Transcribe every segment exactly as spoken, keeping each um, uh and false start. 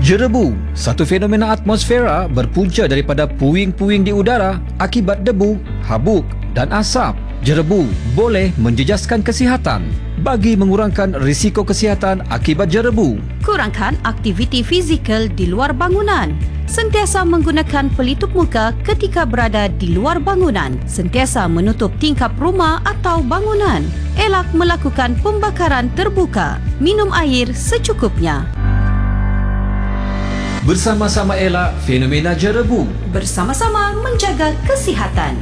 Jerebu, satu fenomena atmosfera berpunca daripada puing-puing di udara akibat debu, habuk dan asap. Jerebu boleh menjejaskan kesihatan. Bagi mengurangkan risiko kesihatan akibat jerebu, kurangkan aktiviti fizikal di luar bangunan. Sentiasa menggunakan pelitup muka ketika berada di luar bangunan. Sentiasa menutup tingkap rumah atau bangunan. Elak melakukan pembakaran terbuka. Minum air secukupnya. Bersama-sama elak fenomena jerebu. Bersama-sama menjaga kesihatan.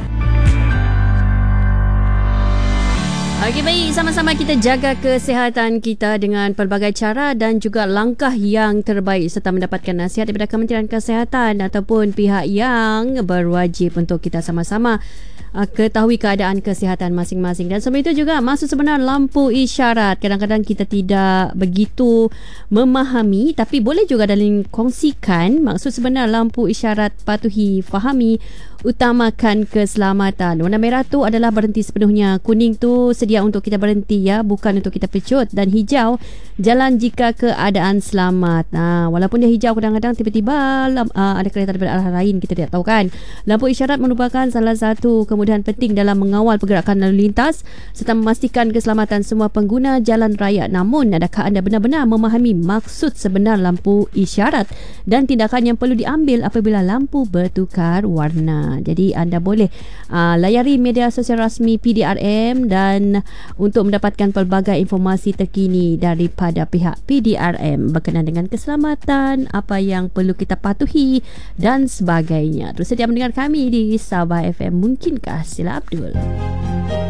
Okey, baik, sama-sama kita jaga kesihatan kita dengan pelbagai cara dan juga langkah yang terbaik serta mendapatkan nasihat daripada Kementerian Kesihatan ataupun pihak yang berwajib untuk kita sama-sama uh, ketahui keadaan kesihatan masing-masing. Dan sebelum itu juga maksud sebenar lampu isyarat. Kadang-kadang kita tidak begitu memahami, tapi boleh juga dalam kongsikan maksud sebenar lampu isyarat. Patuhi, fahami, utamakan keselamatan. Warna merah tu adalah berhenti sepenuhnya. Kuning tu sedia untuk kita berhenti, ya, bukan untuk kita pecut. Dan hijau, jalan jika keadaan selamat. Nah, walaupun dia hijau, kadang-kadang tiba-tiba uh, ada kereta daripada arah lain, kita tidak tahu kan. Lampu isyarat merupakan salah satu kemudahan penting dalam mengawal pergerakan lalu lintas serta memastikan keselamatan semua pengguna jalan raya. Namun, adakah anda benar-benar memahami maksud sebenar lampu isyarat dan tindakan yang perlu diambil apabila lampu bertukar warna? Jadi anda boleh uh, layari media sosial rasmi P D R M dan untuk mendapatkan pelbagai informasi terkini daripada pihak P D R M berkenaan dengan keselamatan, apa yang perlu kita patuhi dan sebagainya. Terus sedia mendengar kami di Sabah F M. Mungkinkah? Sila Abdul.